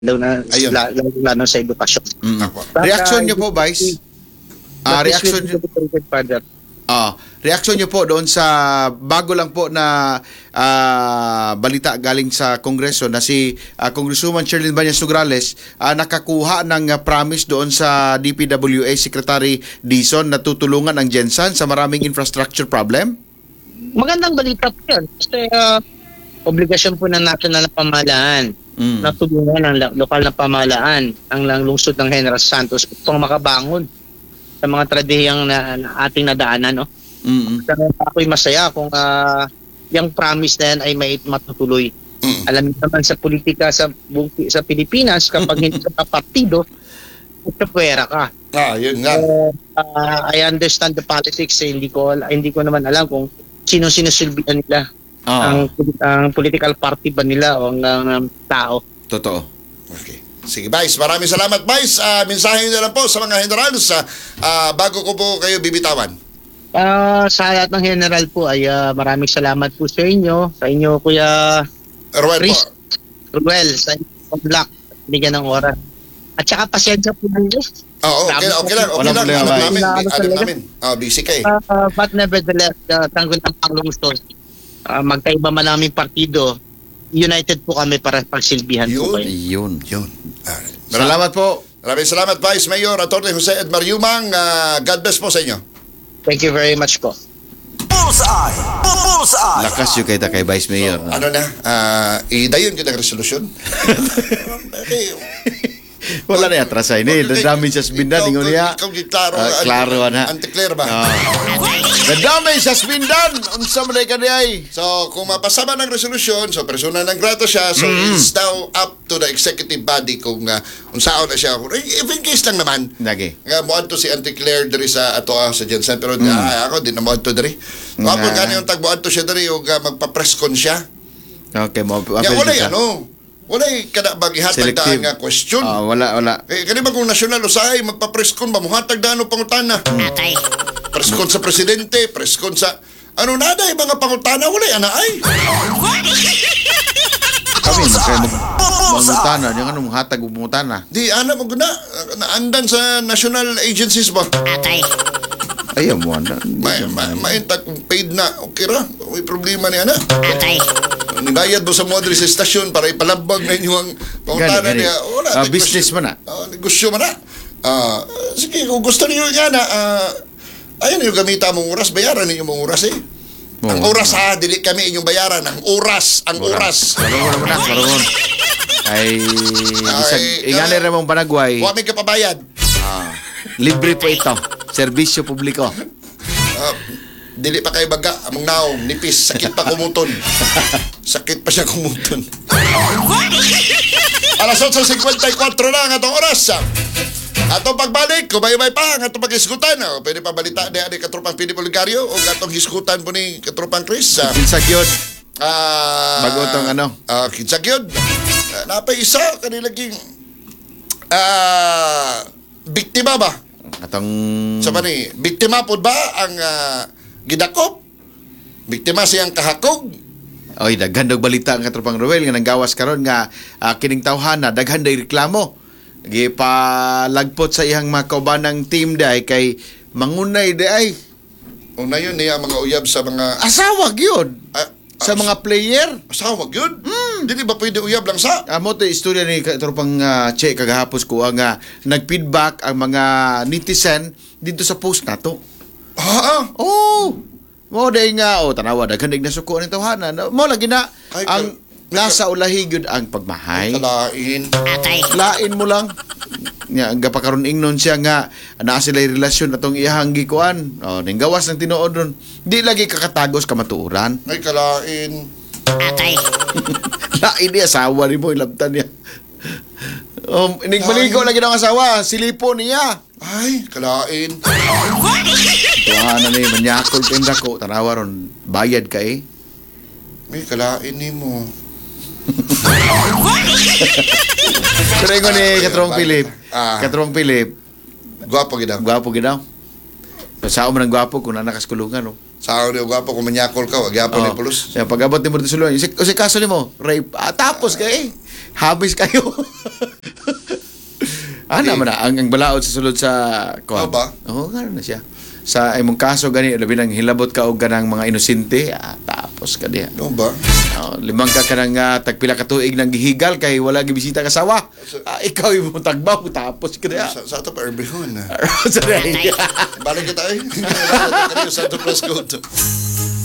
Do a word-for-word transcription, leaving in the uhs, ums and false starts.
lalo na, Ayun. la- lalo, lalo sa edukasyon. Mm. But, Reaction uh, niyo po, Vice? Ah, but this reaction will be debated further. Ah, reaksyon niyo po doon sa bago lang po na ah, balita galing sa Kongreso na si ah, Congresswoman Sherlyn Banyas Nograles ah, nakakuha ng ah, promise doon sa D P W A Secretary Dizon na tutulungan ang Gensan sa maraming infrastructure problem? Magandang balita po yan. Kasi uh, obligasyon po ng national na pamahalaan Mm. na tulungan ang la- lokal na pamahalaan ang lang lungsod ng General Santos upang makabangon sa mga tradihiyang na, na ating nadaanan. No? Mm. Kaya ako'y masaya kung uh, yung promise na yan ay may matutuloy. Mm. Alam niyo naman sa politika sa buong- sa Pilipinas, kapag hindi ka partido, pwera ka. Ah, yun nga. So, uh, I understand the politics. Eh, hindi ko hindi ko naman alam kung sino sinusilbihan nila. Ah, Ang, ang political party ba nila o ang, ang tao. totoo. Okay. Sige, Vice. Maraming salamat, Vice. Ah, mensahe niyo na lang po sa mga generals sa ah, bago ko po kayo bibitawan. Ah, sa lahat ng general po ay ah, maraming salamat po sa inyo. Sa inyo, Kuya Erwin Chris po. Ruel, sa inyo, Black, bigyan ng oras. At saka pasensya po ng list. Oo, okay, okay lang. Okay Walang lang. problema, Alam Vice. namin. Alam Alam talaga. namin. Ah, busy ka eh. Uh, but nevertheless, uh, tanggol ng panglungsod, uh, magkaiba man namin partido, united po kami para pagsilbihan po Yun. kayo. Yun. Yun. Ah, Salamat po. Maraming salamat, Vice Mayor Atty. Jose Edmar Yumang. Ah, God bless po sa inyo. Thank you very much po. Bullseye! Bullseye! Lakas yung kita kay Vice Mayor. Ano na? Ah, idayon kita ng resolusyon. Eh, Wala na atrasay ni. Dadami sa Sbindan. Ikaw- Ingon niya. Ikaw giklaro. Ah, klaro na. Anti-clear ba? Ah. Dadami sa Sbindan. Unsa man ka ay. So, kung mapasama ng resolusyon, so persona ng grato siya, so it's now up to the executive body kung uh, unsaon na siya. Eh, Even case lang naman, Lagi. nga mo adto si Auntie Claire diri sa ato ah, sa Jensen pero ah, ako din na mo adto diri. Kapag Nga. gani yung tagbo adto siya diri ug uh, magpa-press con siya. Okay mo. Ya wala ano. Wala kada bagihatag Selective. daan nga question. Ah, wala, wala. Eh kani ba kung national usahay magpa-press con ba muhatag daan og pangutana? Atay. Press con sa presidente, press con sa ano nada ay mga pangutana wala ana ay. Kami, magkaya magmutana. Yung anong hatag magmutana. Di ana mo guna naandan sa national agencies ba? Atay. Ayaw mo. Anda. May may maintag kung paid na okay ra. May problema ni ana. Atay. Nibayad mo sa modern sa estasyon para ipalabag na inyo ang pangutana Gani, gani. niya. Wala, Ah, negosyo. business man na. Ah, negosyo man na. Ah, sige, kung gusto niyo nga na, ah, ayun yung gamita mong oras, bayaran ninyo mong oras eh. Ang Oo. oras ha, dili kami inyong bayaran. Ang oras, ang oras. Marungon naman na. Marungon. Ay, isag, Ay, ingani ah, rin mong panagway. Huwag may kapabayad. Ah, libre po ito. Serbisyo publiko. Ah, dili pa kay baga, among naong, nipis, sakit pa kumuton. Sakit pa siya kumuton. Alas eight fifty-four na ang atong oras. Atong pagbalik, kumay-may pa ang atong pag-iskutan. O, pwede pa balita ni ni Katropang Pini Poligario o atong hiskutan po ni Katropang Chris. Ah, Kinsag yun. ah, Bago tong ano? Ah, kinsag yun. Ah, napay isa, kanilaging ah, biktima ba? Atong... Sa pa ni, biktima po ba ang ah, gidakop? Biktima siyang kahakog? Oy, daghan dag balita ang katropang Ruel nga nanggawas karon nga ah, kining tawhana daghan day reklamo. Gipalagpot sa iyang mga kaubanang team day kay mangunay day. Una yun niya ang mga uyab sa mga Asawa gyud ah, sa mga player. asawa yun. Mm. Dili ba pwede uyab lang sa? Amo to istorya ni katropang uh, Che kagahapos ko ang ah, nagfeedback ang mga netizen dito sa post nato. Ah, Oh, mo day nga oh tanawa daghan day nasuko ni tawhana. Mo lagi na Ay, ang kal- nasa ulahi gyud ang pagmahay. kalain. Atay. Lain mo lang. Nga gapakaron ingnon siya nga naa sila relasyon atong iyahang gikuan. Oh, ning gawas ng tinuod ron. Di lagi kakatagos ka matuuran. Ay, kalain. Atay. Lain ni asawa ni mo ilabtan niya. Um, ining maligo lagi ng asawa, silipo niya. Ay, kalain. Tuwa na ni manyakol kay dako tanawa ron bayad ka eh. May kalain ni mo. Pero ingon ni Katrong Philip. Ah. Katrong Philip, Gwapo gid ako. gwapo gid daw. Pasao man ang gwapo kung nanas kulungan no. Sa ako niyo gwapo kung manyakol ka, wag yapon ni Oh. pulos. Kaya pag abot ni mo dito sa luwan, si, si kaso ni mo, rape. Ah, tapos kay habis kayo. Ana man na ang, ang balaod sa sulod sa kuwan. Oo ba? Oo, gano'n na siya. Sa imong kaso gani labi nang hilabot ka og ganang mga inosente, ah, tapos ka diha. No ba? Oh, limang ka kanang uh, tagpila ka tuig nang gihigal kay wala gibisita ka sawa. Ah, ikaw imong tagbaw tapos ka diha. Sa, sa ato pa erbihon na. Sorry. Balik kita eh. Kanino sa ato press code to.